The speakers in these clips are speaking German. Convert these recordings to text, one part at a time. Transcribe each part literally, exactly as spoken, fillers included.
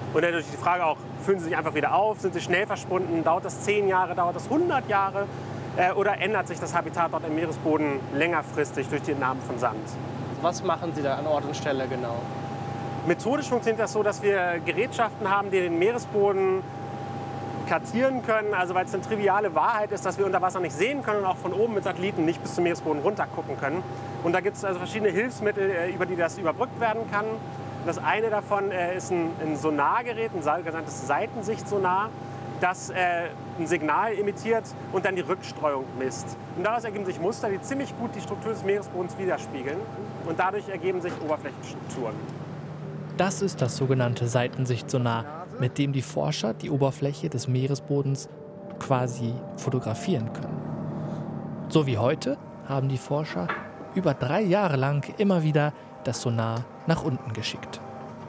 Und dann natürlich die Frage auch, füllen sie sich einfach wieder auf, sind sie schnell verschwunden, dauert das zehn Jahre, dauert das hundert Jahre äh, oder ändert sich das Habitat dort im Meeresboden längerfristig durch die Entnahme von Sand? Was machen Sie da an Ort und Stelle genau? Methodisch funktioniert das so, dass wir Gerätschaften haben, die den Meeresboden kartieren können. Also weil es eine triviale Wahrheit ist, dass wir unter Wasser nicht sehen können und auch von oben mit Satelliten nicht bis zum Meeresboden runter gucken können. Und da gibt es also verschiedene Hilfsmittel, über die das überbrückt werden kann. Das eine davon äh, ist ein, ein Sonargerät, ein sogenanntes Seitensichtsonar, das äh, ein Signal emittiert und dann die Rückstreuung misst. Und daraus ergeben sich Muster, die ziemlich gut die Struktur des Meeresbodens widerspiegeln. Und dadurch ergeben sich Oberflächenstrukturen. Das ist das sogenannte Seitensichtsonar, mit dem die Forscher die Oberfläche des Meeresbodens quasi fotografieren können. So wie heute haben die Forscher über drei Jahre lang immer wieder das Sonar nach unten geschickt.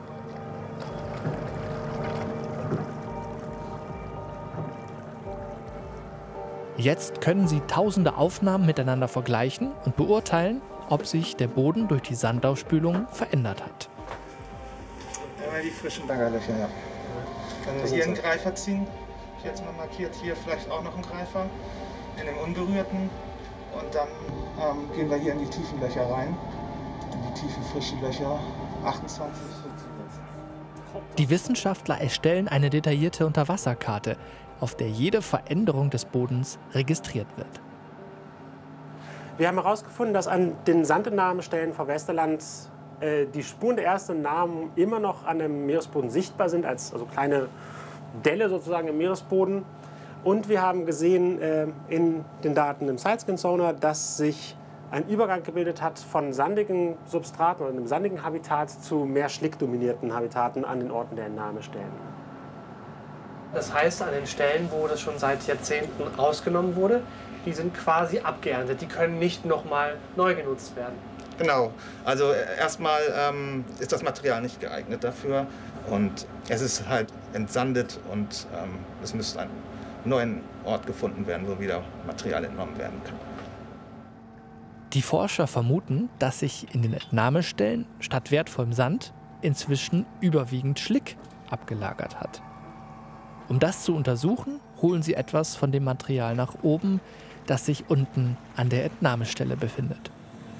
Jetzt können sie tausende Aufnahmen miteinander vergleichen und beurteilen, ob sich der Boden durch die Sandaufspülung verändert hat. Einmal die frischen Baggerlöcher, ja. Können wir hier einen Greifer ziehen? Ich jetzt mal markiert, hier vielleicht auch noch einen Greifer in dem unberührten. Und dann ähm, gehen wir hier in die tiefen Löcher rein. In die tiefen, frischen Löcher. achtundzwanzig. Die Wissenschaftler erstellen eine detaillierte Unterwasserkarte, auf der jede Veränderung des Bodens registriert wird. Wir haben herausgefunden, dass an den Sandentnahmestellen vor Westerland äh, die Spuren der ersten Entnahmen immer noch an dem Meeresboden sichtbar sind, als also kleine Delle sozusagen im Meeresboden. Und wir haben gesehen äh, in den Daten im Sidescan Sonar, dass sich ein Übergang gebildet hat von sandigen Substraten oder einem sandigen Habitat zu mehr schlickdominierten Habitaten an den Orten der Entnahmestellen. Das heißt, an den Stellen, wo das schon seit Jahrzehnten rausgenommen wurde, die sind quasi abgeerntet. Die können nicht nochmal neu genutzt werden. Genau. Also erstmal ähm, ist das Material nicht geeignet dafür. Und es ist halt entsandet und ähm, es müsste ein neuen Ort gefunden werden, wo wieder Material entnommen werden kann. Die Forscher vermuten, dass sich in den Entnahmestellen statt wertvollem Sand inzwischen überwiegend Schlick abgelagert hat. Um das zu untersuchen, holen sie etwas von dem Material nach oben, das sich unten an der Entnahmestelle befindet.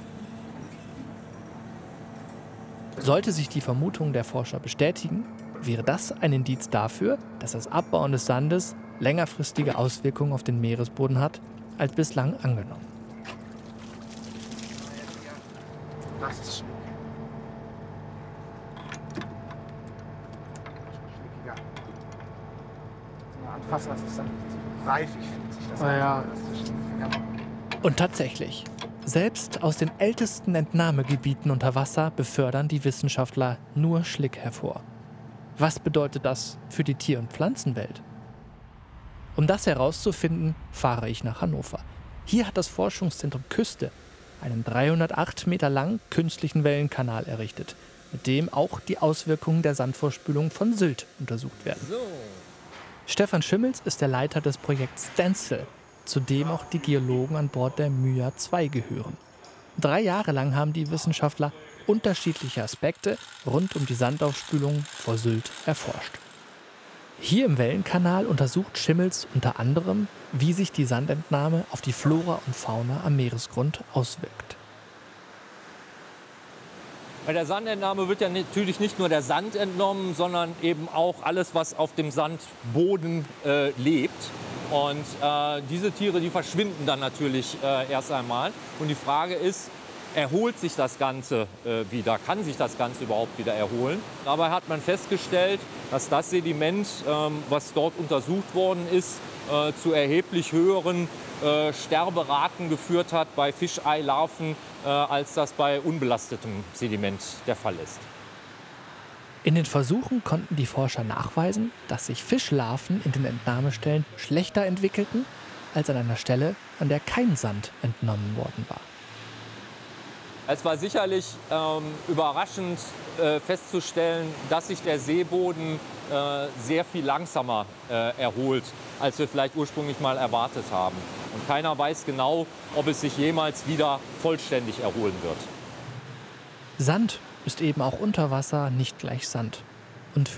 Sollte sich die Vermutung der Forscher bestätigen, wäre das ein Indiz dafür, dass das Abbauen des Sandes längerfristige Auswirkungen auf den Meeresboden hat, als bislang angenommen. Das ist schlick. Schlickiger. Anfassen, das ist dann reifig, fühlt sich das an. Ja. Und tatsächlich, selbst aus den ältesten Entnahmegebieten unter Wasser befördern die Wissenschaftler nur Schlick hervor. Was bedeutet das für die Tier- und Pflanzenwelt? Um das herauszufinden, fahre ich nach Hannover. Hier hat das Forschungszentrum Küste einen dreihundertacht Meter langen künstlichen Wellenkanal errichtet, mit dem auch die Auswirkungen der Sandvorspülung von Sylt untersucht werden. So. Stefan Schimmels ist der Leiter des Projekts Stencil, zu dem auch die Geologen an Bord der Myja zwei gehören. Drei Jahre lang haben die Wissenschaftler unterschiedliche Aspekte rund um die Sandaufspülung vor Sylt erforscht. Hier im Wellenkanal untersucht Schimmels unter anderem, wie sich die Sandentnahme auf die Flora und Fauna am Meeresgrund auswirkt. Bei der Sandentnahme wird ja natürlich nicht nur der Sand entnommen, sondern eben auch alles, was auf dem Sandboden äh, lebt. Und äh, diese Tiere, die verschwinden dann natürlich äh, erst einmal. Und die Frage ist, erholt sich das Ganze äh, wieder? Kann sich das Ganze überhaupt wieder erholen? Dabei hat man festgestellt, dass das Sediment, ähm, was dort untersucht worden ist, äh, zu erheblich höheren äh, Sterberaten geführt hat bei Fischeilarven, äh, als das bei unbelastetem Sediment der Fall ist. In den Versuchen konnten die Forscher nachweisen, dass sich Fischlarven in den Entnahmestellen schlechter entwickelten als an einer Stelle, an der kein Sand entnommen worden war. Es war sicherlich ähm, überraschend äh, festzustellen, dass sich der Seeboden äh, sehr viel langsamer äh, erholt, als wir vielleicht ursprünglich mal erwartet haben. Und keiner weiß genau, ob es sich jemals wieder vollständig erholen wird. Sand ist eben auch unter Wasser nicht gleich Sand.